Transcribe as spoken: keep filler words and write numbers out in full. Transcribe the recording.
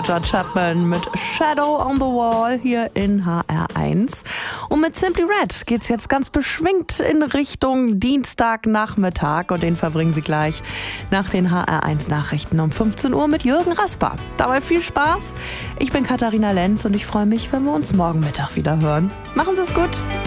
Roger Chapman mit Shadow on the Wall hier in H R eins. Und mit Simply Red geht's jetzt ganz beschwingt in Richtung Dienstagnachmittag und den verbringen Sie gleich nach den H R eins Nachrichten um fünfzehn Uhr mit Jürgen Rasper. Dabei viel Spaß. Ich bin Katharina Lenz und ich freue mich, wenn wir uns morgen Mittag wieder hören. Machen Sie es gut.